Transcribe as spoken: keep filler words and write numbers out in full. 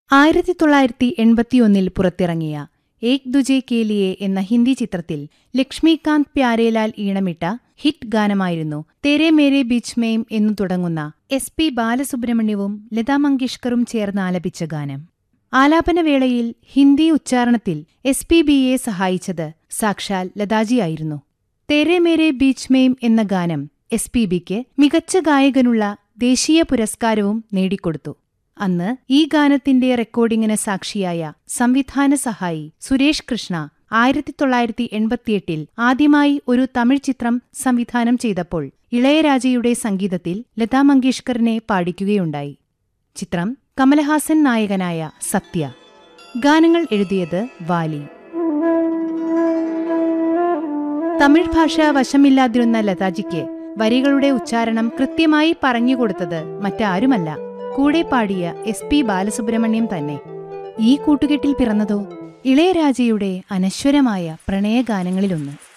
ആയിരത്തി തൊള്ളായിരത്തി എൺപത്തിയൊന്നിൽ പുറത്തിറങ്ങിയ ഏക് ദുജേ കേ ലിയേ എന്ന ഹിന്ദി ചിത്രത്തിൽ ലക്ഷ്മീകാന്ത് പ്യാരേലാൽ ഈണമിട്ട ഹിറ്റ് ഗാനമായിരുന്നു തേരെ മേരെ ബീച്ച് മേം എന്നു തുടങ്ങുന്ന എസ് പി ബാലസുബ്രഹ്മണ്യവും ലതാ മങ്കേഷ്കറും ചേർന്ന് ആലപിച്ച ഗാനം. ആലാപനവേളയിൽ ഹിന്ദി ഉച്ചാരണത്തിൽ എസ് പി ബിയെ സഹായിച്ചത് സാക്ഷാൽ ലതാജിയായിരുന്നു. തേരെ മേരെ ബീച്ച് മേം എന്ന ഗാനം എസ് പി ബിക്ക് മികച്ച ഗായകനുള്ള ദേശീയ പുരസ്കാരവും നേടിക്കൊടുത്തു. അന്ന് ഈ ഗാനത്തിന്റെ റെക്കോർഡിംഗിന് സാക്ഷിയായ സംവിധാന സഹായി സുരേഷ് കൃഷ്ണ ആയിരത്തി തൊള്ളായിരത്തി എൺപത്തിയെട്ടിൽ ആദ്യമായി ഒരു തമിഴ് ചിത്രം സംവിധാനം ചെയ്തപ്പോൾ ഇളയരാജയുടെ സംഗീതത്തിൽ ലതാ മങ്കേഷ്കറിനെ പാടിക്കുകയുണ്ടായി. ചിത്രം കമലഹാസൻ നായകനായ സത്യ. ഗാനങ്ങൾ എഴുതിയത് വാലി. തമിഴ് ഭാഷ വശമില്ലാതിരുന്ന ലതാജിക്ക് വരികളുടെ ഉച്ചാരണം കൃത്യമായി പറഞ്ഞുകൊടുത്തത് മറ്റാരുമല്ല, കൂടെ പാടിയ എസ് പി ബാലസുബ്രഹ്മണ്യം തന്നെ. ഈ കൂട്ടുകെട്ടിൽ പിറന്നതോ ഇളയരാജയുടെ അനശ്വരമായ പ്രണയഗാനങ്ങളിലൊന്ന്.